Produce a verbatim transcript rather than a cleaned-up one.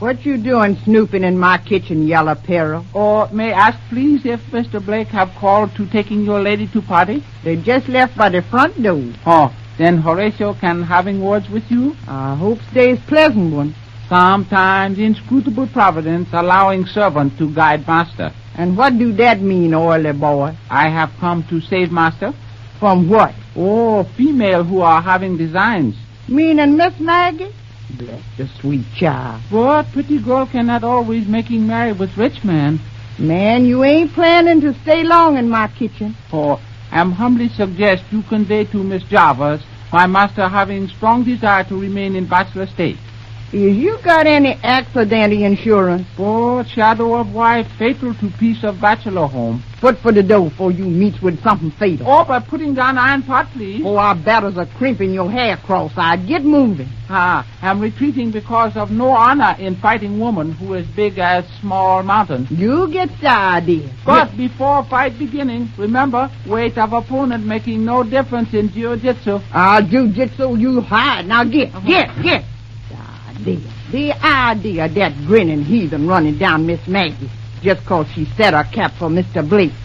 What you doing snooping in my kitchen, Yellow Peril? Or may I ask, please, if Mister Blake have called to taking your lady to party? They just left by the front door. Oh, then Horatio can having words with you? I hope today's pleasant one. Sometimes inscrutable providence allowing servant to guide master. And what do that mean, oily boy? I have come to save master. From what? Oh, female who are having designs. Meaning Miss Maggie? Bless the sweet child. But pretty girl cannot always making marry with rich man. Man, you ain't planning to stay long in my kitchen. Oh, I'm humbly suggest you convey to Miss Jarvis my master having strong desire to remain in bachelor state. Is you got any accidental insurance? Oh, shadow of wife fatal to piece of bachelor home. Foot for the door before you meet with something fatal. Oh, by putting down iron pot, please. Oh, our battles are crimping your hair cross-eyed. Get moving. Ah, I'm retreating because of no honor in fighting woman who is big as small mountain. You get the idea. But Get. before fight beginning, remember, weight of opponent making no difference in jiu-jitsu. Our jiu-jitsu, you hide. Now get, uh-huh. get, get. The idea, the idea of that grinning heathen running down Miss Maggie just 'cause she set her cap for Mister Blake.